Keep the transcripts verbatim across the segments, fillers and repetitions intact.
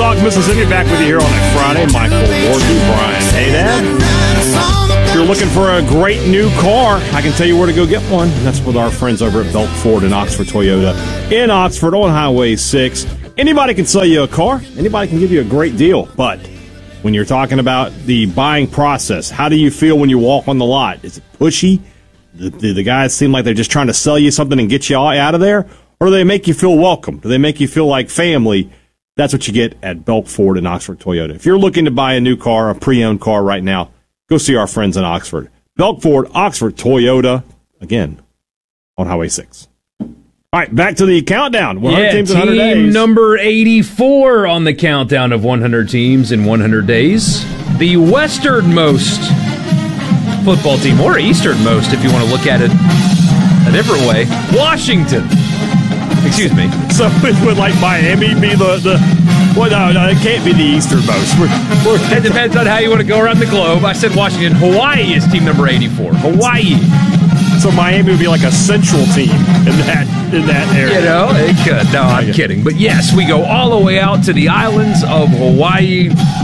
Talk Mississippi, back with you here on a Friday. Michael Warden, Brian Haydad. If you're looking for a great new car, I can tell you where to go get one. That's with our friends over at Belk Ford and Oxford Toyota in Oxford on Highway six. Anybody can sell you a car. Anybody can give you a great deal. But when you're talking about the buying process, how do you feel when you walk on the lot? Is it pushy? Do the, the guys seem like they're just trying to sell you something and get you all out of there? Or do they make you feel welcome? Do they make you feel like family? That's what you get at Belk Ford and Oxford Toyota. If you're looking to buy a new car, a pre-owned car right now, go see our friends in Oxford. Belk Ford, Oxford Toyota, again, on Highway six. All right, back to the countdown. one hundred yeah, teams in one hundred days. Team number eighty-four on the countdown of one hundred teams in one hundred days. The westernmost football team, or easternmost if you want to look at it a different way, Washington. Excuse me. So would like Miami be the, the well, no, no, it can't be the easternmost. We're, we're, It depends on how you want to go around the globe. I said Washington. Hawaii is team number eighty-four. Hawaii. So Miami would be like a central team in that in that area. You know, it could. No, I'm kidding. But yes, we go all the way out to the islands of Hawaii.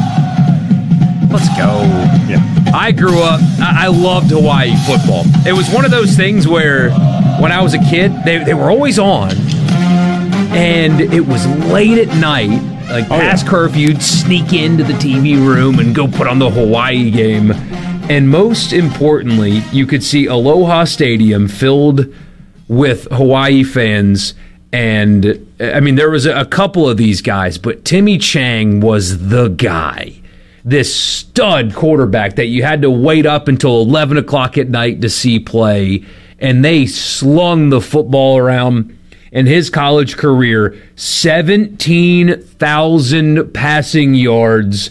Let's go. Yeah. I grew up, I, I loved Hawaii football. It was one of those things where when I was a kid, they, they were always on. And it was late at night, like oh, past yeah. curfew, you'd sneak into the T V room and go put on the Hawaii game. And most importantly, you could see Aloha Stadium filled with Hawaii fans. And, I mean, there was a, a couple of these guys, but Timmy Chang was the guy. This stud quarterback that you had to wait up until eleven o'clock at night to see play. And they slung the football around. In his college career, seventeen thousand passing yards,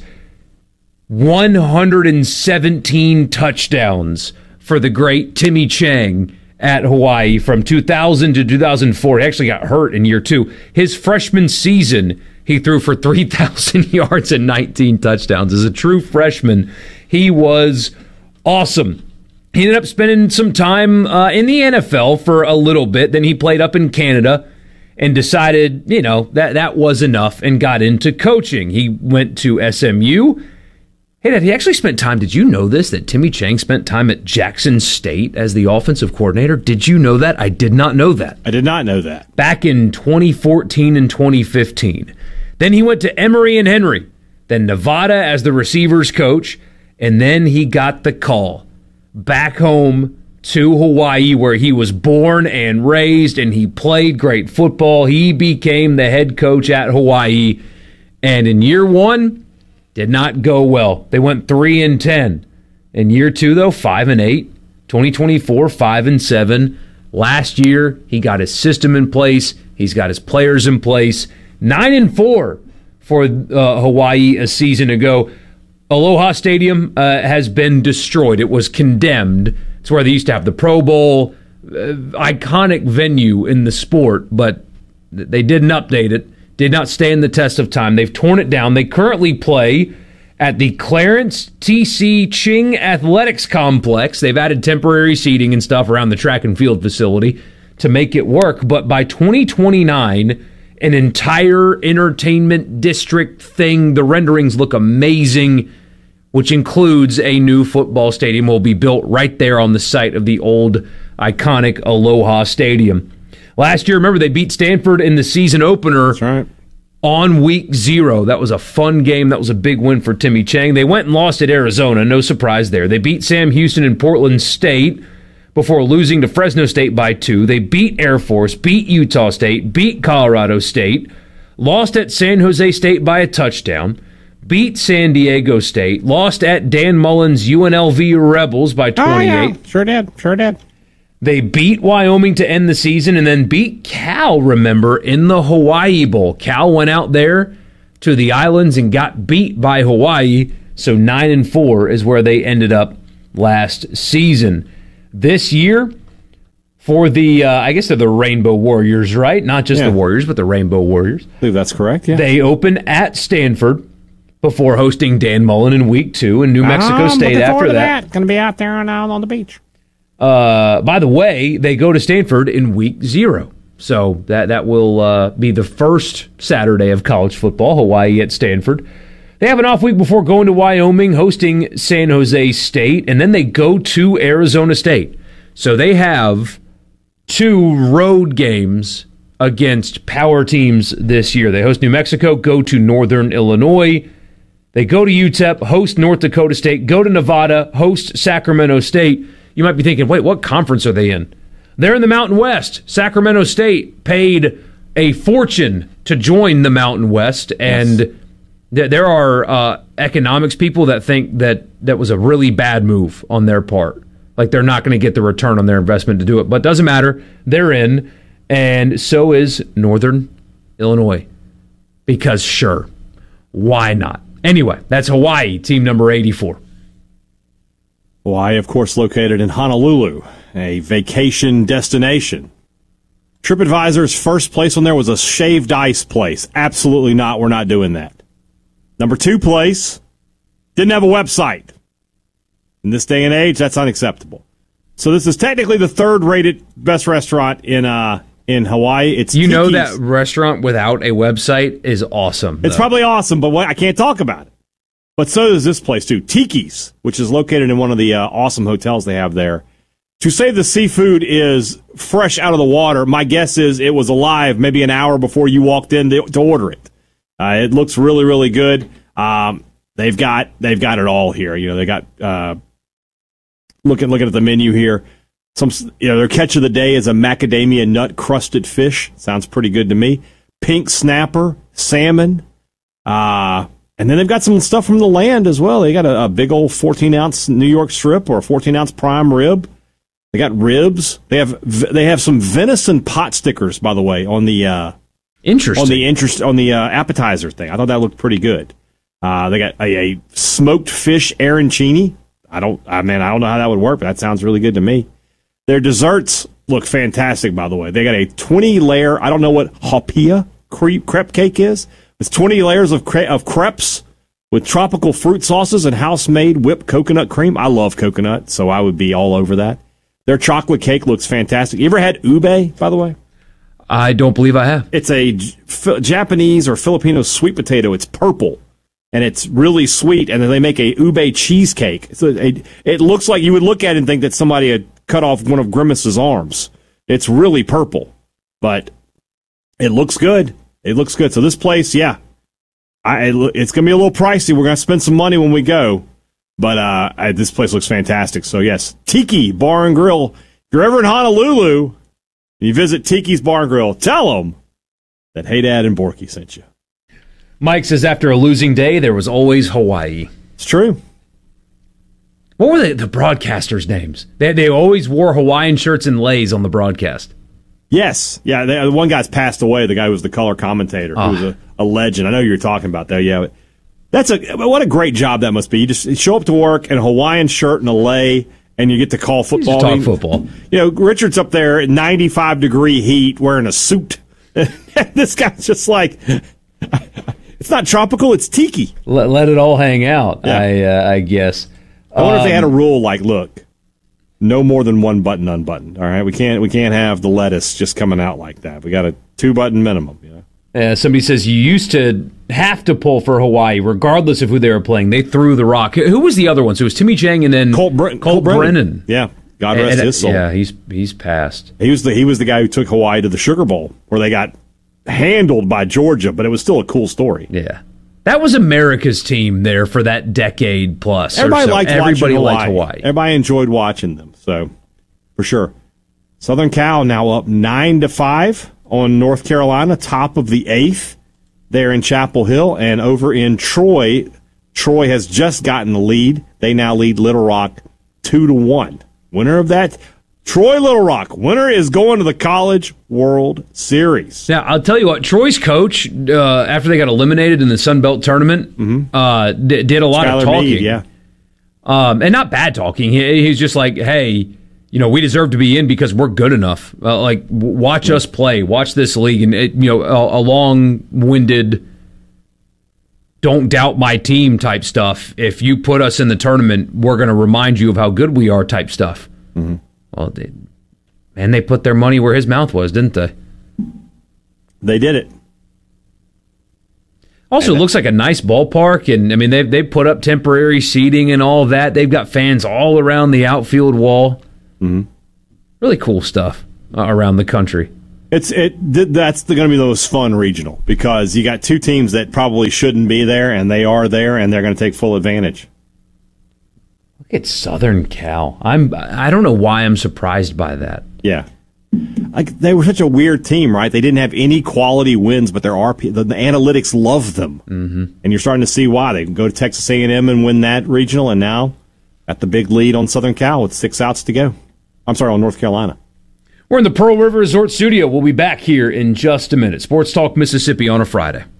one hundred seventeen touchdowns for the great Timmy Chang at Hawaii from two thousand to two thousand four. He actually got hurt in year two. His freshman season, he threw for three thousand yards and nineteen touchdowns. As a true freshman, he was awesome. He ended up spending some time uh, in the N F L for a little bit. Then he played up in Canada and decided, you know, that that was enough and got into coaching. He went to S M U. Hey, Dad, he actually spent time. Did you know this, that Timmy Chang spent time at Jackson State as the offensive coordinator? Did you know that? I did not know that. I did not know that. Back in twenty fourteen and twenty fifteen. Then he went to Emory and Henry. Then Nevada as the receivers coach. And then he got the call back home to Hawaii, where he was born and raised, and he played great football. He became the head coach at Hawaii, and in year one, did not go well. They went three and ten. In year two, though, five and eight. twenty twenty-four, five and seven. Last year, he got his system in place. He's got his players in place. Nine and four for uh, Hawaii a season ago. Aloha Stadium uh, has been destroyed. It was condemned. It's where they used to have the Pro Bowl, uh, iconic venue in the sport, but they didn't update it, did not stand the test of time. They've torn it down. They currently play at the Clarence T C Ching Athletics Complex. They've added temporary seating and stuff around the track and field facility to make it work, but by twenty twenty-nine, an entire entertainment district thing. The renderings look amazing, which includes a new football stadium will be built right there on the site of the old iconic Aloha Stadium. Last year, remember, they beat Stanford in the season opener. That's right. On week zero. That was a fun game. That was a big win for Timmy Chang. They went and lost at Arizona. No surprise there. They beat Sam Houston and Portland State before losing to Fresno State by two. They beat Air Force, beat Utah State, beat Colorado State, lost at San Jose State by a touchdown, beat San Diego State, lost at Dan Mullen's U N L V Rebels by twenty-eight. Oh, yeah. Sure did. Sure did. They beat Wyoming to end the season and then beat Cal, remember, in the Hawaii Bowl. Cal went out there to the islands and got beat by Hawaii, so nine and four is where they ended up last season. This year, for the, uh, I guess they're the Rainbow Warriors, right? Not just yeah. the Warriors, but the Rainbow Warriors. I believe that's correct, yeah. They open at Stanford before hosting Dan Mullen in week two and New Mexico I'm State after that. that. Going to be out there on, on the beach. Uh, by the way, they go to Stanford in week zero. So that, that will uh, be the first Saturday of college football, Hawaii at Stanford. They have an off week before going to Wyoming, hosting San Jose State, and then they go to Arizona State. So they have two road games against power teams this year. They host New Mexico, go to Northern Illinois. They go to U T E P, host North Dakota State, go to Nevada, host Sacramento State. You might be thinking, wait, what conference are they in? They're in the Mountain West. Sacramento State paid a fortune to join the Mountain West, and yes. th- there are uh, economics people that think that that was a really bad move on their part. Like they're not going to get the return on their investment to do it. But it doesn't matter. They're in, and so is Northern Illinois. Because sure, why not? Anyway, that's Hawaii, team number eighty-four. Hawaii, of course, located in Honolulu, a vacation destination. TripAdvisor's first place on there was a shaved ice place. Absolutely not. We're not doing that. Number two place, didn't have a website. In this day and age, that's unacceptable. So this is technically the third-rated best restaurant in uh, in Hawaii. It's you Tiki's. know that restaurant without a website is awesome. It's though. probably awesome, but what, I can't talk about it. But so does this place, too. Tiki's, which is located in one of the uh, awesome hotels they have there. To say the seafood is fresh out of the water, my guess is it was alive maybe an hour before you walked in to, to order it. Uh, it looks really, really good. Um, they've got they've got it all here. You know, they got uh, looking looking at the menu here. Some you know their catch of the day is a macadamia nut crusted fish. Sounds pretty good to me. Pink snapper, salmon. Uh And then they've got some stuff from the land as well. They got a, a big old fourteen-ounce New York strip or a fourteen-ounce prime rib. They got ribs. They have they have some venison pot stickers, by the way, on the uh, interesting on the interest on the uh, appetizer thing. I thought that looked pretty good. Uh, they got a, a smoked fish arancini. I don't. I mean, I don't know how that would work, but that sounds really good to me. Their desserts look fantastic, by the way. They got a twenty-layer. I don't know what hopia crepe crepe cake is. It's twenty layers of cre- of crepes with tropical fruit sauces and house-made whipped coconut cream. I love coconut, so I would be all over that. Their chocolate cake looks fantastic. You ever had ube, by the way? I don't believe I have. It's a J- Japanese or Filipino sweet potato. It's purple, and it's really sweet, and then they make a ube cheesecake. So it, it looks like you would look at it and think that somebody had cut off one of Grimace's arms. It's really purple, but it looks good. It looks good. So this place, yeah, I, it's going to be a little pricey. We're going to spend some money when we go, but uh, I, this place looks fantastic. So yes, Tiki Bar and Grill. If you're ever in Honolulu, and you visit Tiki's Bar and Grill, tell them that Hey Dad and Borky sent you. Mike says after a losing day, there was always Hawaii. It's true. What were the, the broadcasters' names? They they always wore Hawaiian shirts and leis on the broadcast. Yes. Yeah, the one guy's passed away, the guy who was the color commentator, oh. who was a, a legend. I know you were talking about that. Yeah, that's a what a great job that must be. You just show up to work in a Hawaiian shirt and a lei, and you get to call football. You talk football. You know, Richard's up there at ninety-five degree heat wearing a suit. This guy's just like, it's not tropical, it's tiki. Let, let it all hang out, yeah. I, uh, I guess. I wonder um, if they had a rule like, look, no more than one button unbuttoned. All right, we can't we can't have the lettuce just coming out like that. We got a two button minimum. You know? Uh, somebody says you used to have to pull for Hawaii, regardless of who they were playing. They threw the rock. Who was the other one? So it was Timmy Chang and then Colt, Bre- Colt, Colt Brennan. Brennan. Yeah, God rest and, and, his soul. Yeah, he's he's passed. He was the he was the guy who took Hawaii to the Sugar Bowl, where they got handled by Georgia, but it was still a cool story. Yeah. That was America's team there for that decade plus. Everybody so. liked Everybody watching liked Hawaii. Hawaii. Everybody enjoyed watching them. So, for sure. Southern Cal now up nine to five on North Carolina, top of the eighth there in Chapel Hill, and over in Troy. Troy has just gotten the lead. They now lead Little Rock two to one. Winner of that, Troy Little Rock. Winner is going to the College World Series. Now, I'll tell you what, Troy's coach, uh, after they got eliminated in the Sun Belt tournament, mm-hmm. uh, d- did a lot Skylar of talking. Meade, yeah. Um, and not bad talking. He, he's just like, hey, you know, we deserve to be in because we're good enough. Uh, like, w- watch mm-hmm. us play. Watch this league. And, it, you know, a, a long-winded, don't doubt my team type stuff. If you put us in the tournament, we're going to remind you of how good we are type stuff. Mm-hmm. Well, they, and they put their money where his mouth was, didn't they? They did it. Also, it looks like a nice ballpark, and I mean they've they put up temporary seating and all of that. They've got fans all around the outfield wall. Mm-hmm. Really cool stuff uh, around the country. It's it. That's going to be the most fun regional because you got two teams that probably shouldn't be there, and they are there, and they're going to take full advantage. Look at Southern Cal. I'm. I don't know why I'm surprised by that. Yeah. Like they were such a weird team, right? They didn't have any quality wins, but there are the, the analytics love them, mm-hmm. and you're starting to see why. They can go to Texas A and M and win that regional, and now got the big lead on Southern Cal with six outs to go. I'm sorry, on North Carolina. We're in the Pearl River Resort Studio. We'll be back here in just a minute. Sports Talk Mississippi on a Friday.